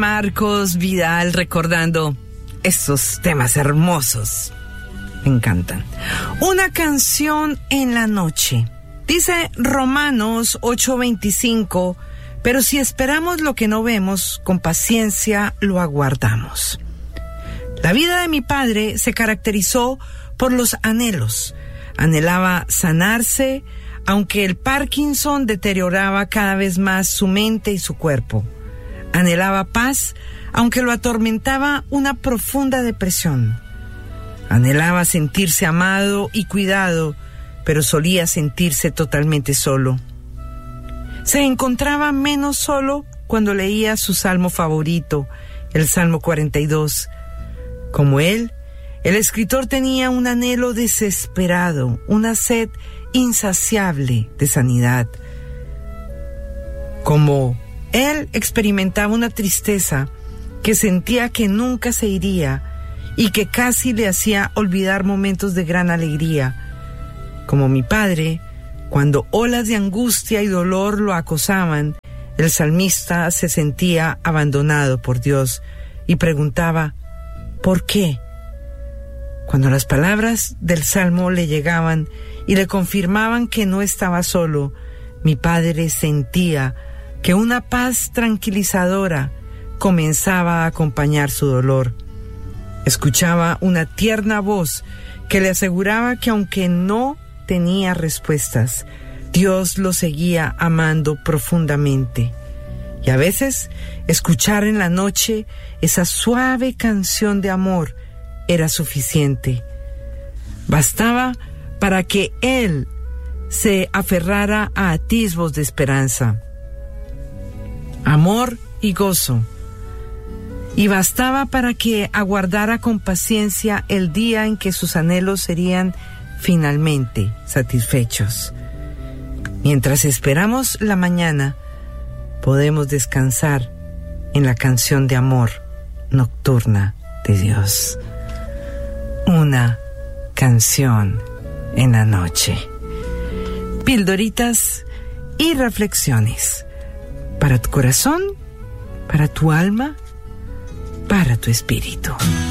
Marcos Vidal recordando estos temas hermosos. Me encantan. Una canción en la noche. Dice Romanos 8:25, pero si esperamos lo que no vemos, con paciencia lo aguardamos. La vida de mi padre se caracterizó por los anhelos. Anhelaba sanarse, aunque el Parkinson deterioraba cada vez más su mente y su cuerpo. Anhelaba paz, aunque lo atormentaba una profunda depresión. Anhelaba sentirse amado y cuidado, pero solía sentirse totalmente solo. Se encontraba menos solo cuando leía su salmo favorito, el Salmo 42. Como él, el escritor tenía un anhelo desesperado, una sed insaciable de sanidad. Como él experimentaba una tristeza que sentía que nunca se iría y que casi le hacía olvidar momentos de gran alegría. Como mi padre, cuando olas de angustia y dolor lo acosaban, el salmista se sentía abandonado por Dios y preguntaba, ¿por qué? Cuando las palabras del salmo le llegaban y le confirmaban que no estaba solo, mi padre sentía que una paz tranquilizadora comenzaba a acompañar su dolor. Escuchaba una tierna voz que le aseguraba que aunque no tenía respuestas, Dios lo seguía amando profundamente. Y a veces, escuchar en la noche esa suave canción de amor era suficiente. Bastaba para que él se aferrara a atisbos de esperanza, amor y gozo. Y bastaba para que aguardara con paciencia el día en que sus anhelos serían finalmente satisfechos. Mientras esperamos la mañana, podemos descansar en la canción de amor nocturna de Dios. Una canción en la noche. Pildoritas y reflexiones para tu corazón, para tu alma, para tu espíritu.